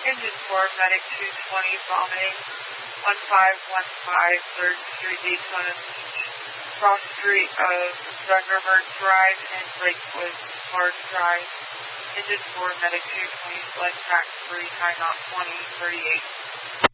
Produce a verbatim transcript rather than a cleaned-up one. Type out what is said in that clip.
Engine four, Medic two twenty, vomiting, one five one five, third Street, Daytona Beach, cross street of Zuckerberg Drive and Lakewood Park Drive. Engine four, Medic two twenty, blood track three, time out twenty thirty-eight.